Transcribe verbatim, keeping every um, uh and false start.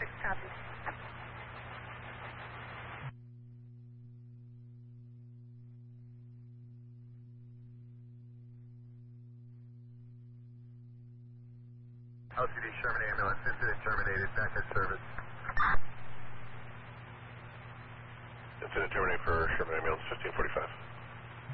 six copies. L C D Sherman ambulance, incident terminated, back at service. Incident terminated for Sherman ambulance, fifteen forty-five.